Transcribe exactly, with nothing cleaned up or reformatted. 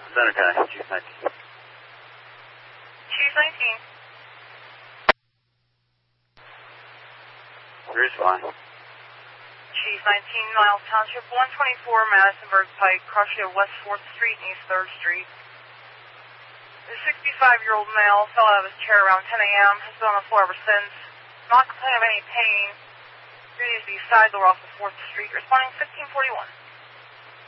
Center guy, Chief nineteen. Chief nineteen. Here's fine. Chief nineteen, Miles Township, one twenty-four Madisonburg Pike, crossing of West fourth Street and East third Street. The sixty-five-year-old male fell out of his chair around ten a m, has been on the floor ever since. Not complaining of any pain. Ready to the side door off of fourth Street, responding fifteen forty-one.